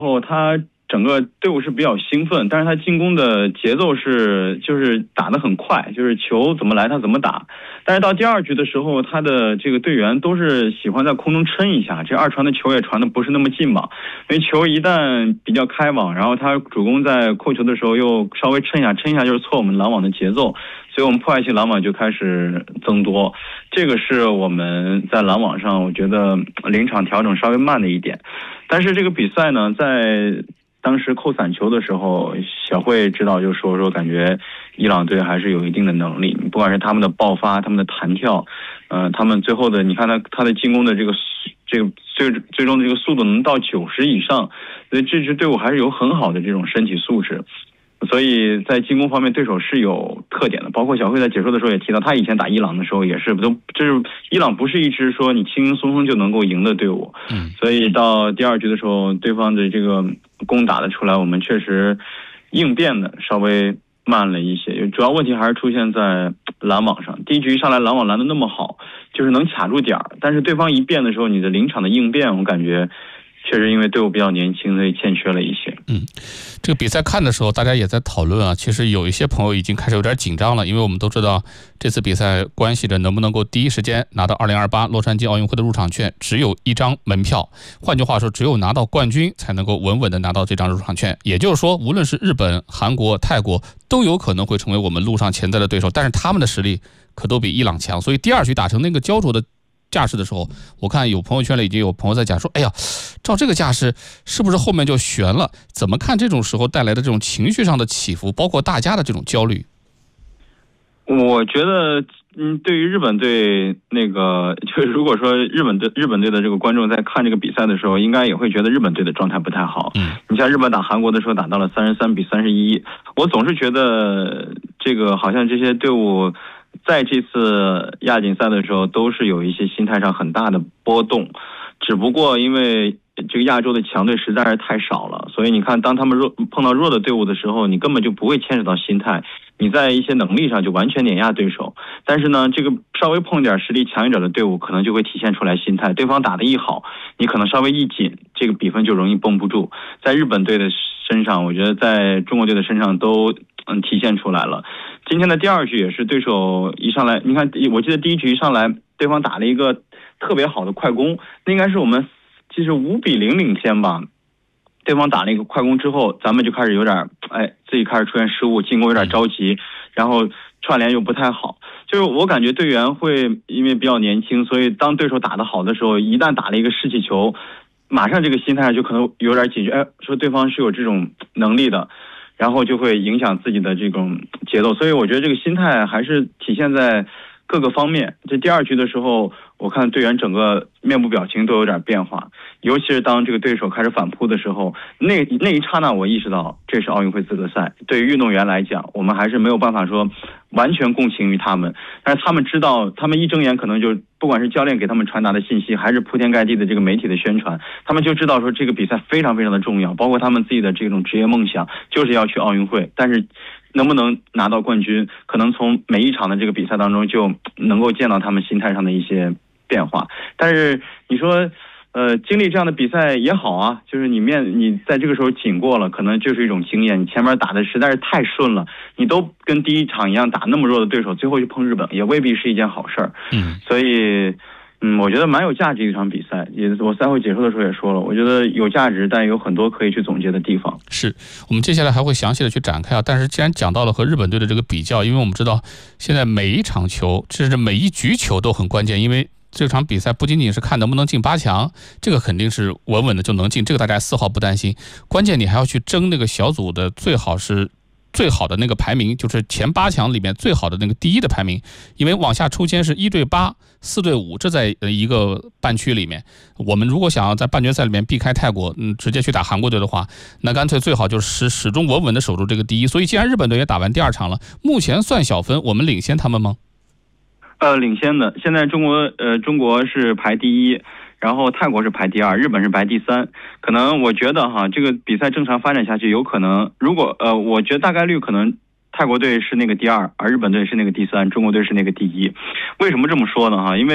后他整个队伍是比较兴奋，但是他进攻的节奏就是打得很快，就是球怎么来他怎么打。但是到第二局的时候，他的这个队员都是喜欢在空中抻一下，这二传的球也传的不是那么近嘛，因为球一旦比较开网，然后他主攻在扣球的时候又稍微抻一下就是错我们拦网的节奏，所以我们破坏性拦网就开始增多。这个是我们在拦网上我觉得临场调整稍微慢的一点。但是这个比赛呢，在当时扣散球的时候，小慧指导就说感觉伊朗队还是有一定的能力，不管是他们的爆发，他们的弹跳，他们最后的你看他的进攻的这个最终的这个速度能到90以上，所以这支队伍还是有很好的这种身体素质。所以在进攻方面对手是有特点的，包括小慧在解说的时候也提到，他以前打伊朗的时候也是就是伊朗不是一支说你轻轻松松就能够赢的队伍，所以到第二局的时候，对方的这个攻打的出来，我们确实应变的稍微慢了一些，主要问题还是出现在拦网上。第一局上来拦网拦得那么好，就是能卡住点儿，但是对方一变的时候，你的临场的应变，我感觉确实因为队伍比较年轻，所以欠缺了一些。 这个比赛看的时候，大家也在讨论啊。其实有一些朋友已经开始有点紧张了，因为我们都知道这次比赛关系着能不能够第一时间拿到2028洛杉矶奥运会的入场券，只有一张门票。换句话说，只有拿到冠军才能够稳稳的拿到这张入场券。也就是说，无论是日本、韩国、泰国，都有可能会成为我们路上潜在的对手，但是他们的实力可都比伊朗强。所以第二局打成那个焦灼的架势的时候，我看有朋友圈里已经有朋友在讲说，哎呀，照这个架势是不是后面就悬了？怎么看这种时候带来的这种情绪上的起伏，包括大家的这种焦虑？ 我觉得对于日本队就是如果说日本队的这个观众在看这个比赛的时候，应该也会觉得日本队的状态不太好。你像日本打韩国的时候打到了33-31，我总是觉得这个好像这些队伍在这次亚锦赛的时候都是有一些心态上很大的波动，只不过因为这个亚洲的强队实在是太少了，所以你看当他们碰到弱的队伍的时候，你根本就不会牵扯到心态，你在一些能力上就完全碾压对手。但是呢，这个稍微碰点实力强一点的队伍，可能就会体现出来心态，对方打得一好，你可能稍微一紧，这个比分就容易绷不住。在日本队的身上，我觉得在中国队的身上都体现出来了。今天的第二局也是对手一上来，你看我记得第一局一上来对方打了一个特别好的快攻，那应该是我们其实5-0领先吧，对方打了一个快攻之后，咱们就开始有点自己开始出现失误，进攻有点着急，然后串联又不太好。就是我感觉队员会因为比较年轻，所以当对手打得好的时候，一旦打了一个士气球，马上这个心态上就可能有点警觉，说对方是有这种能力的，然后就会影响自己的这种节奏。所以我觉得这个心态还是体现在各个方面。这第二局的时候，我看队员整个面部表情都有点变化，尤其是当这个对手开始反扑的时候，那一刹那我意识到这是奥运会资格赛，对于运动员来讲，我们还是没有办法说完全共情于他们，但是他们知道，他们一睁眼可能就不管是教练给他们传达的信息，还是铺天盖地的这个媒体的宣传，他们就知道说这个比赛非常非常的重要，包括他们自己的这种职业梦想就是要去奥运会，但是能不能拿到冠军，可能从每一场的这个比赛当中就能够见到他们心态上的一些变化。但是你说经历这样的比赛也好啊，就是你在这个时候紧过了，可能就是一种经验，你前面打的实在是太顺了，你都跟第一场一样打那么弱的对手，最后去碰日本也未必是一件好事儿。所以我觉得蛮有价值一场比赛，我赛后解说的时候也说了，我觉得有价值，但有很多可以去总结的地方。 是我们接下来还会详细的去展开啊。但是既然讲到了和日本队的这个比较，因为我们知道现在每一场球，甚至每一局球都很关键，因为这场比赛不仅仅是看能不能进8强，这个肯定是稳稳的就能进，这个大家丝毫不担心。关键你还要去争那个小组的最好的那个排名，就是前8强里面最好的那个第一的排名，因为往下抽签是1对8、4对5，这在一个半区里面。我们如果想要在半决赛里面避开泰国，直接去打韩国队的话，那干脆最好就是始终稳稳的守住这个第一。所以既然日本队也打完第2场了，目前算小分，我们领先他们吗？ 领先的，现在中国是排第一，然后泰国是排第2，日本是排第3。可能我觉得这个比赛正常发展下去，有可能我觉得大概率可能泰国队是那个第2，而日本队是那个第3，中国队是那个第1。为什么这么说呢？因为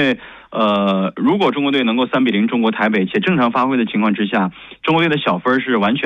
如果中国队能够3-0中国台北且正常发挥的情况之下，中国队的小分是完全